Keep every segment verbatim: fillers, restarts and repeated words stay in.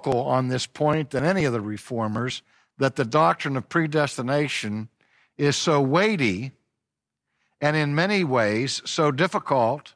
vocal on this point than any of the reformers, that the doctrine of predestination is so weighty and in many ways so difficult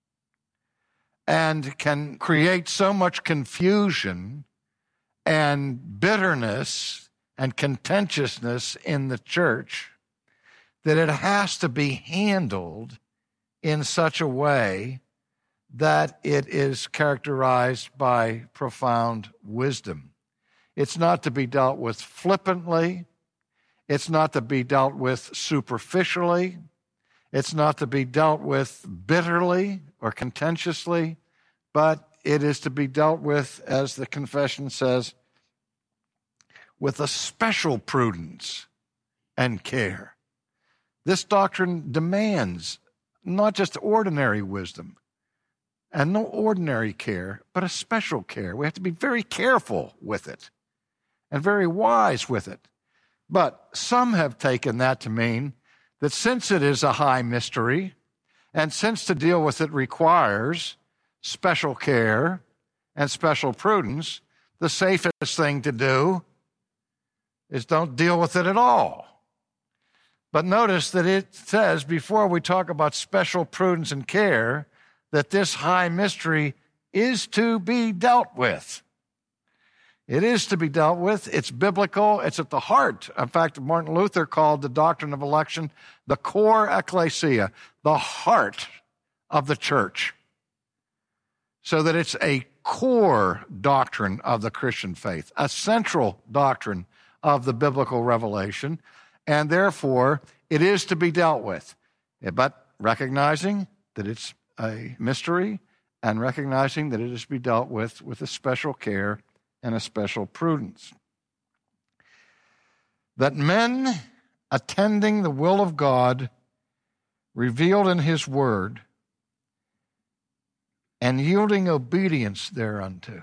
and can create so much confusion and bitterness and contentiousness in the church that it has to be handled in such a way that it is characterized by profound wisdom. It's not to be dealt with flippantly. It's not to be dealt with superficially. It's not to be dealt with bitterly or contentiously, but it is to be dealt with, as the confession says, with a special prudence and care. This doctrine demands not just ordinary wisdom and no ordinary care, but a special care. We have to be very careful with it and very wise with it. But some have taken that to mean that since it is a high mystery, and since to deal with it requires special care and special prudence, the safest thing to do is don't deal with it at all. But notice that it says, before we talk about special prudence and care, that this high mystery is to be dealt with. It is to be dealt with. It's biblical. It's at the heart. In fact, Martin Luther called the doctrine of election the core ecclesia, the heart of the church, so that it's a core doctrine of the Christian faith, a central doctrine of the biblical revelation, and therefore it is to be dealt with, but recognizing that it's a mystery and recognizing that it is to be dealt with with a special care and a special prudence. That men attending the will of God revealed in his word and yielding obedience thereunto.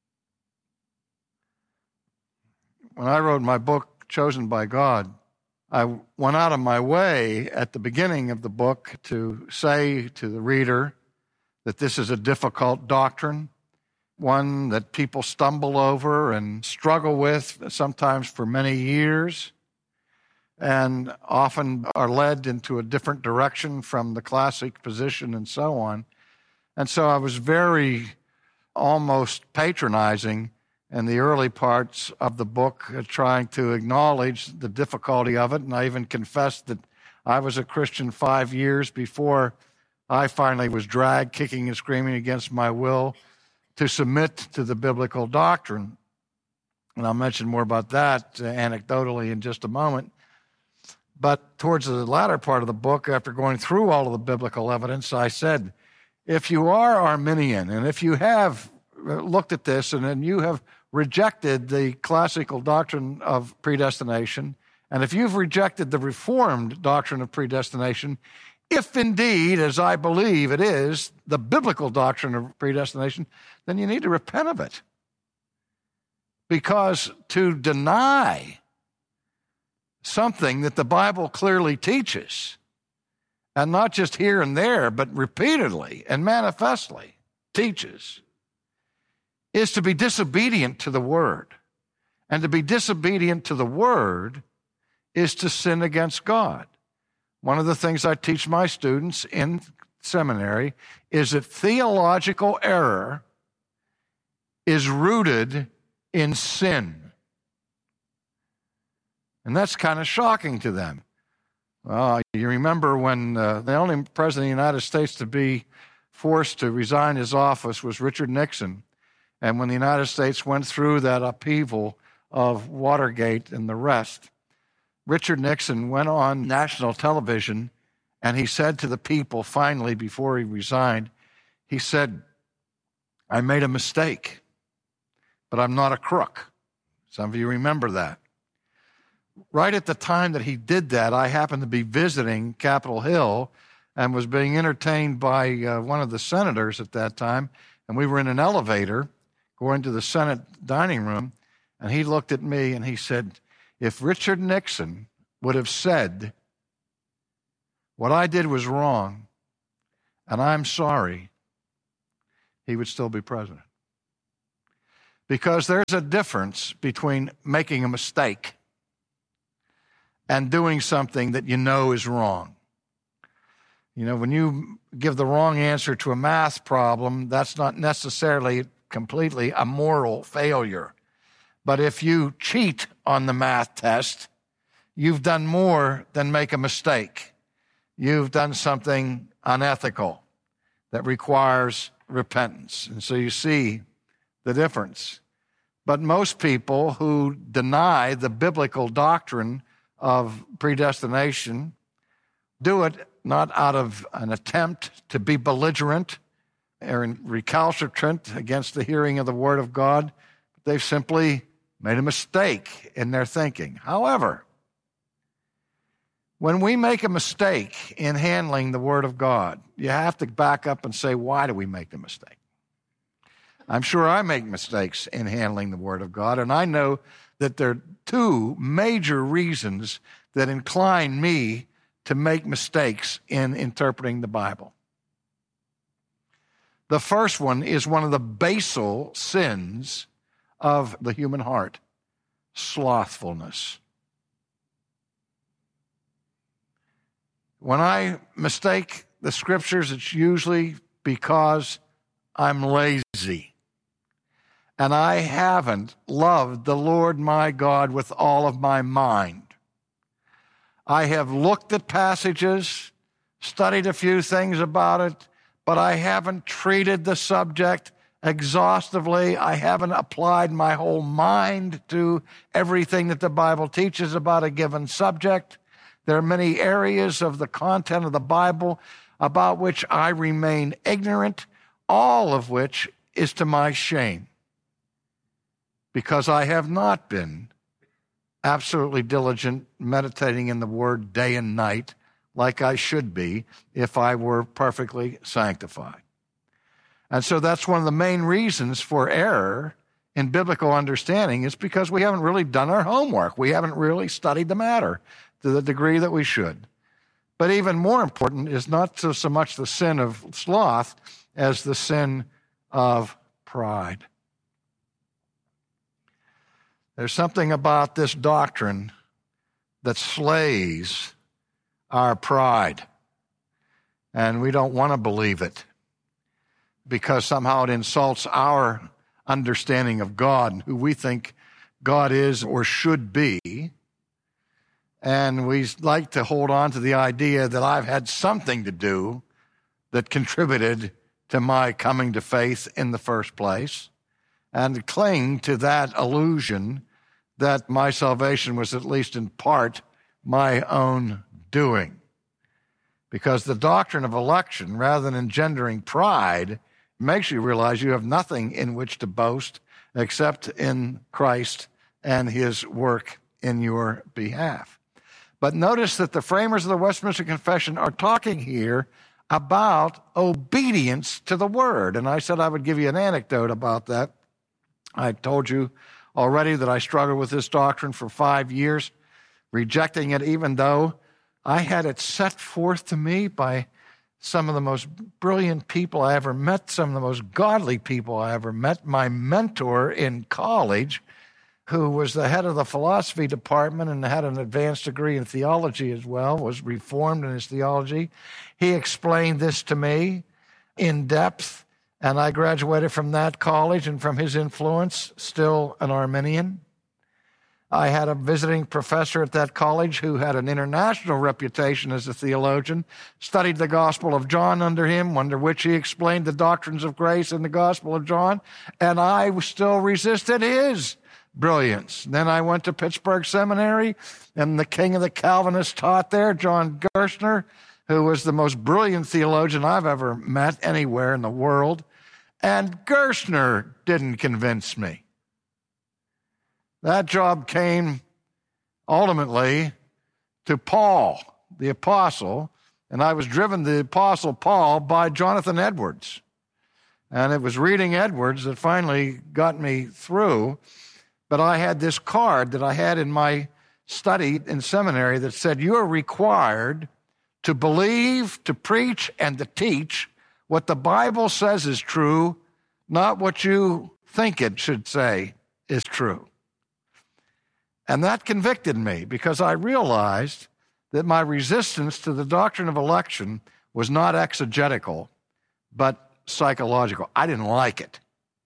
When I wrote my book, Chosen by God, I went out of my way at the beginning of the book to say to the reader that this is a difficult doctrine, one that people stumble over and struggle with sometimes for many years, and often are led into a different direction from the classic position and so on. And so I was very almost patronizing in the early parts of the book, uh, trying to acknowledge the difficulty of it. And I even confessed that I was a Christian five years before I finally was dragged kicking and screaming against my will to submit to the biblical doctrine. And I'll mention more about that uh, anecdotally in just a moment. But towards the latter part of the book, after going through all of the biblical evidence, I said, if you are Arminian, and if you have looked at this and then you have rejected the classical doctrine of predestination, and if you've rejected the Reformed doctrine of predestination, if indeed, as I believe it is, the biblical doctrine of predestination, then you need to repent of it. Because to deny something that the Bible clearly teaches, and not just here and there, but repeatedly and manifestly teaches, is to be disobedient to the Word. And to be disobedient to the Word is to sin against God. One of the things I teach my students in seminary is that theological error is rooted in sin. And that's kind of shocking to them. Well, you remember when uh, the only president of the United States to be forced to resign his office was Richard Nixon. And when the United States went through that upheaval of Watergate and the rest, Richard Nixon went on national television and he said to the people finally before he resigned, he said, I made a mistake, but I'm not a crook. Some of you remember that. Right at the time that he did that, I happened to be visiting Capitol Hill and was being entertained by uh, one of the senators at that time, and we were in an elevator going to the Senate dining room, and he looked at me and he said, if Richard Nixon would have said, what I did was wrong, and I'm sorry, he would still be president. Because there's a difference between making a mistake and doing something that you know is wrong. You know, when you give the wrong answer to a math problem, that's not necessarily completely a moral failure. But if you cheat on the math test, you've done more than make a mistake. You've done something unethical that requires repentance. And so you see the difference. But most people who deny the biblical doctrine of predestination do it not out of an attempt to be belligerent or recalcitrant against the hearing of the Word of God. They've simply made a mistake in their thinking. However, when we make a mistake in handling the Word of God, you have to back up and say, why do we make the mistake? I'm sure I make mistakes in handling the Word of God, and I know that there are two major reasons that incline me to make mistakes in interpreting the Bible. The first one is one of the basal sins of the human heart, slothfulness. When I mistake the Scriptures, it's usually because I'm lazy. And I haven't loved the Lord my God with all of my mind. I have looked at passages, studied a few things about it, but I haven't treated the subject exhaustively. I haven't applied my whole mind to everything that the Bible teaches about a given subject. There are many areas of the content of the Bible about which I remain ignorant, all of which is to my shame, because I have not been absolutely diligent meditating in the Word day and night like I should be if I were perfectly sanctified. And so that's one of the main reasons for error in biblical understanding is because we haven't really done our homework. We haven't really studied the matter to the degree that we should. But even more important is not so, so much the sin of sloth as the sin of pride. There's something about this doctrine that slays our pride, and we don't want to believe it because somehow it insults our understanding of God, who we think God is or should be. And we like to hold on to the idea that I've had something to do that contributed to my coming to faith in the first place, and cling to that illusion that my salvation was at least in part my own doing. Because the doctrine of election, rather than engendering pride, makes you realize you have nothing in which to boast except in Christ and his work in your behalf. But notice that the framers of the Westminster Confession are talking here about obedience to the Word. And I said I would give you an anecdote about that. I told you already that I struggled with this doctrine for five years, rejecting it even though I had it set forth to me by some of the most brilliant people I ever met, some of the most godly people I ever met. My mentor in college, who was the head of the philosophy department and had an advanced degree in theology as well, was reformed in his theology. He explained this to me in depth, and I graduated from that college and from his influence, still an Arminian. I had a visiting professor at that college who had an international reputation as a theologian, studied the Gospel of John under him, under which he explained the doctrines of grace in the Gospel of John, and I still resisted his brilliance. Then I went to Pittsburgh Seminary, and the king of the Calvinists taught there, John Gerstner, who was the most brilliant theologian I've ever met anywhere in the world. And Gerstner didn't convince me. That job came ultimately to Paul, the apostle, and I was driven to the apostle Paul by Jonathan Edwards. And it was reading Edwards that finally got me through. But I had this card that I had in my study in seminary that said, you are required to believe, to preach, and to teach what the Bible says is true, not what you think it should say is true. And that convicted me because I realized that my resistance to the doctrine of election was not exegetical, but psychological. I didn't like it.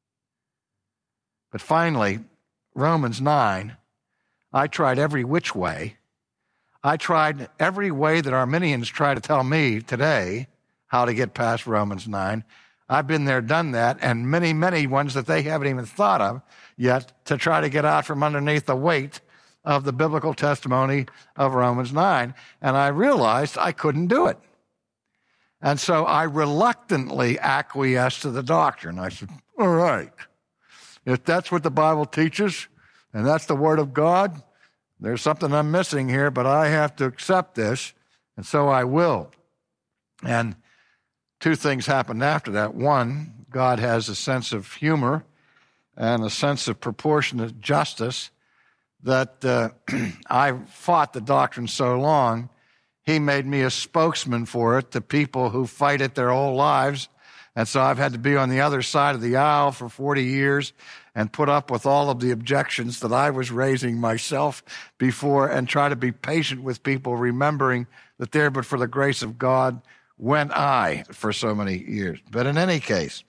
But finally, Romans nine, I tried every which way. I tried every way that Arminians try to tell me today how to get past Romans nine. I've been there, done that, and many, many ones that they haven't even thought of yet to try to get out from underneath the weight of the biblical testimony of Romans nine. And I realized I couldn't do it. And so I reluctantly acquiesced to the doctrine. I said, all right, if that's what the Bible teaches and that's the Word of God, there's something I'm missing here, but I have to accept this, and so I will. And two things happened after that. One, God has a sense of humor and a sense of proportionate justice that uh, I fought the doctrine so long, he made me a spokesman for it to people who fight it their whole lives. And so I've had to be on the other side of the aisle for forty years and put up with all of the objections that I was raising myself before and try to be patient with people, remembering that there but for the grace of God went I for so many years. But in any case,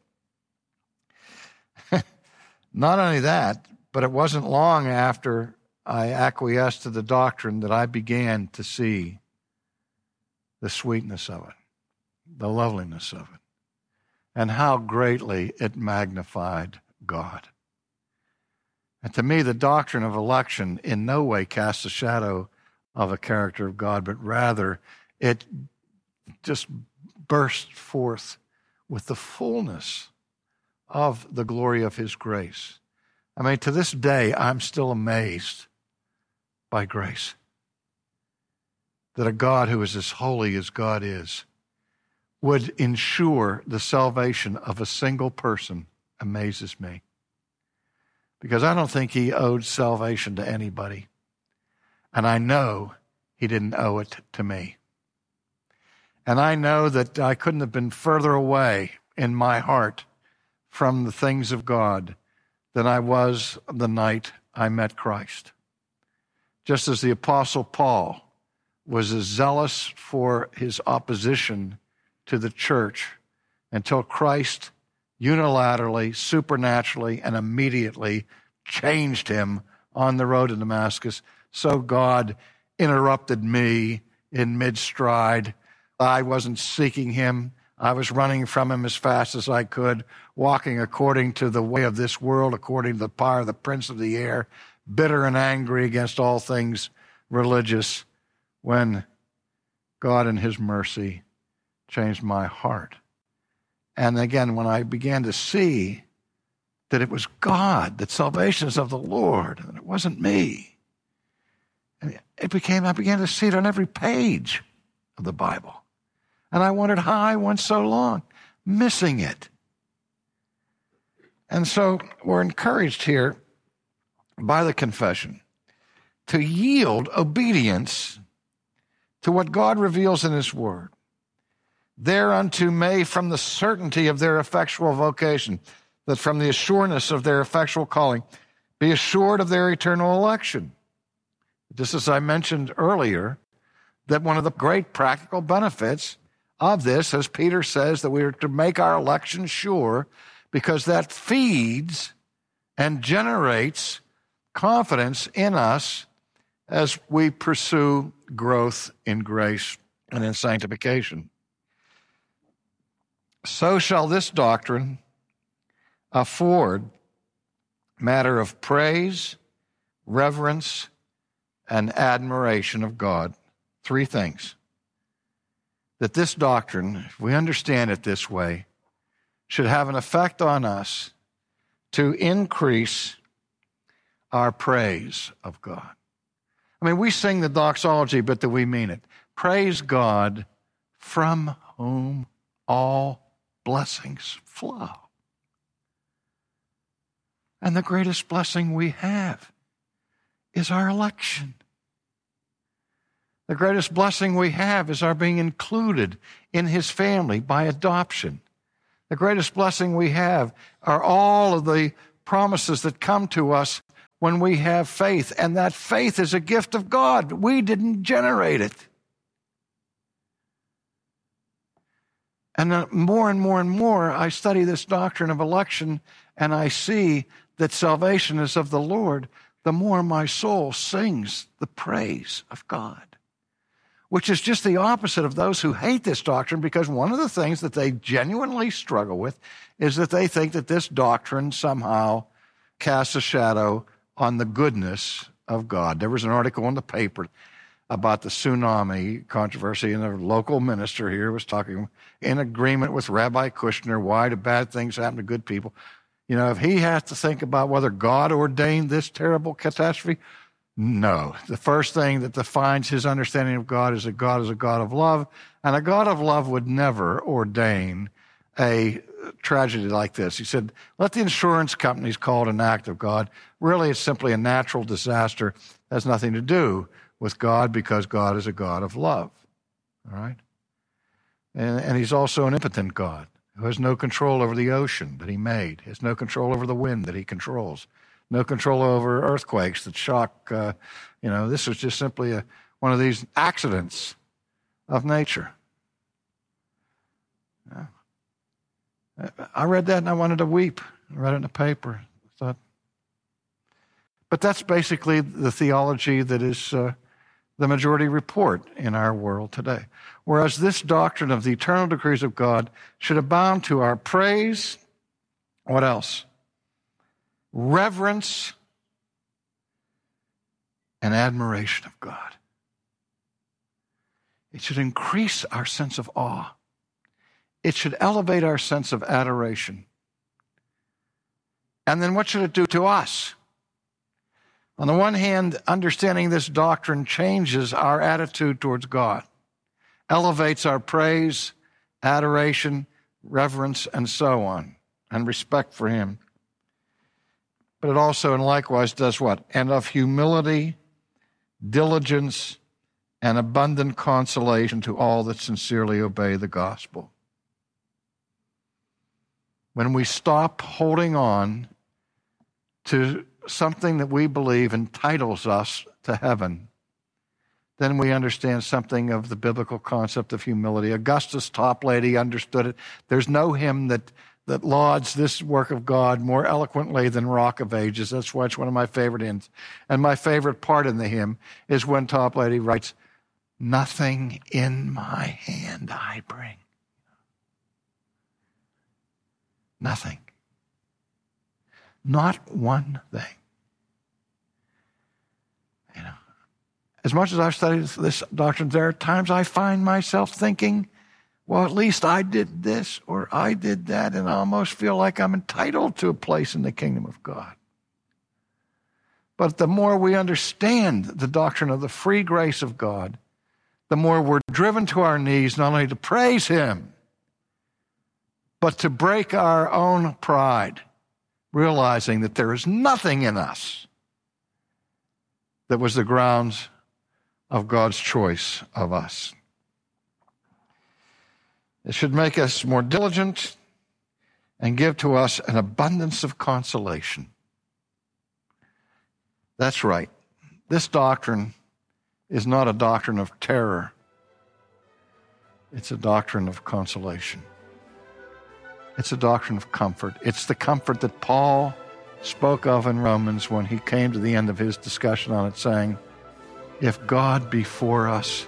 not only that, but it wasn't long after I acquiesced to the doctrine that I began to see the sweetness of it, the loveliness of it, and how greatly it magnified God. And to me, the doctrine of election in no way casts a shadow of a character of God, but rather it just burst forth with the fullness of the glory of his grace. I mean, to this day, I'm still amazed by grace that a God who is as holy as God is would ensure the salvation of a single person amazes me. Because I don't think he owed salvation to anybody. And I know he didn't owe it to me. And I know that I couldn't have been further away in my heart from the things of God than I was the night I met Christ. Just as the Apostle Paul was as zealous for his opposition to the church until Christ unilaterally, supernaturally, and immediately changed him on the road to Damascus, so God interrupted me in mid-stride. I wasn't seeking him. I was running from him as fast as I could, walking according to the way of this world, according to the power of the prince of the air, bitter and angry against all things religious, when God in his mercy changed my heart. And again, when I began to see that it was God, that salvation is of the Lord, and it wasn't me, and it became, I began to see it on every page of the Bible. And I wondered how I went so long missing it. And so we're encouraged here by the confession to yield obedience to what God reveals in his word. Thereunto may, from the certainty of their effectual vocation, that from the assuredness of their effectual calling, be assured of their eternal election. Just as I mentioned earlier, that one of the great practical benefits of this, as Peter says, that we are to make our election sure, because that feeds and generates confidence in us as we pursue growth in grace and in sanctification. So shall this doctrine afford matter of praise, reverence, and admiration of God. Three things. That this doctrine, if we understand it this way, should have an effect on us to increase our praise of God. I mean, we sing the doxology, but do we mean it? Praise God, from whom all blessings flow. And the greatest blessing we have is our election. The greatest blessing we have is our being included in his family by adoption. The greatest blessing we have are all of the promises that come to us when we have faith, and that faith is a gift of God. We didn't generate it. And then more and more and more, I study this doctrine of election, and I see that salvation is of the Lord, the more my soul sings the praise of God, which is just the opposite of those who hate this doctrine, because one of the things that they genuinely struggle with is that they think that this doctrine somehow casts a shadow on the goodness of God. There was an article in the paper about the tsunami controversy, and a local minister here was talking in agreement with Rabbi Kushner. Why do bad things happen to good people? You know, if he has to think about whether God ordained this terrible catastrophe, no. The first thing that defines his understanding of God is that God is a God of love, and a God of love would never ordain a tragedy like this. He said, let the insurance companies call it an act of God. Really, it's simply a natural disaster. It has nothing to do with God, because God is a God of love. All right? And, and he's also an impotent God who has no control over the ocean that he made, has no control over the wind that he controls, no control over earthquakes that shock. Uh, you know, this was just simply a, one of these accidents of nature. Yeah. I read that and I wanted to weep. I read it in the paper. I thought, but that's basically the theology that is uh, the majority report in our world today. Whereas this doctrine of the eternal decrees of God should abound to our praise. What else? Reverence and admiration of God. It should increase our sense of awe. It should elevate our sense of adoration. And then what should it do to us? On the one hand, understanding this doctrine changes our attitude towards God, elevates our praise, adoration, reverence, and so on, and respect for him. But it also and likewise does what? And of humility, diligence, and abundant consolation to all that sincerely obey the gospel. When we stop holding on to something that we believe entitles us to heaven, then we understand something of the biblical concept of humility. Augustus Toplady understood it. There's no hymn that, that lauds this work of God more eloquently than Rock of Ages. That's why it's one of my favorite hymns. And my favorite part in the hymn is when Toplady writes, "Nothing in my hand I bring." Nothing. Not one thing. You know, as much as I've studied this doctrine, there are times I find myself thinking, well, at least I did this or I did that, and I almost feel like I'm entitled to a place in the kingdom of God. But the more we understand the doctrine of the free grace of God, the more we're driven to our knees, not only to praise him, but to break our own pride, realizing that there is nothing in us that was the grounds of God's choice of us. It should make us more diligent and give to us an abundance of consolation. That's right. This doctrine is not a doctrine of terror. It's a doctrine of consolation. It's a doctrine of comfort. It's the comfort that Paul spoke of in Romans when he came to the end of his discussion on it, saying, if God be for us,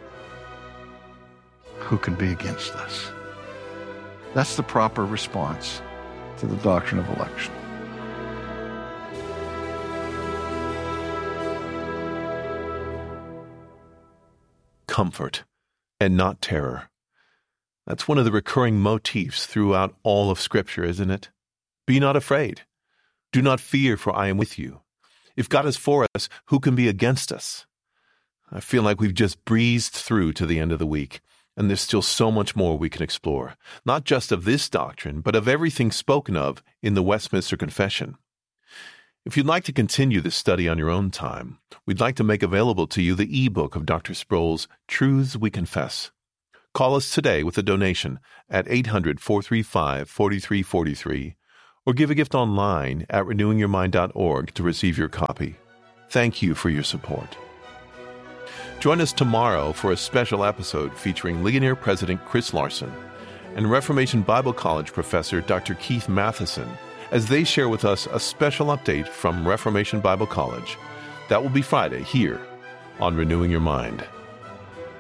who can be against us? That's the proper response to the doctrine of election. Comfort and not terror. That's one of the recurring motifs throughout all of Scripture, isn't it? Be not afraid. Do not fear, for I am with you. If God is for us, who can be against us? I feel like we've just breezed through to the end of the week, and there's still so much more we can explore, not just of this doctrine, but of everything spoken of in the Westminster Confession. If you'd like to continue this study on your own time, we'd like to make available to you the ebook of Doctor Sproul's Truths We Confess. Call us today with a donation at eight hundred, four three five, four three four three or give a gift online at renewing your mind dot org to receive your copy. Thank you for your support. Join us tomorrow for a special episode featuring Ligonier President Chris Larson and Reformation Bible College professor Doctor Keith Matheson as they share with us a special update from Reformation Bible College. That will be Friday here on Renewing Your Mind.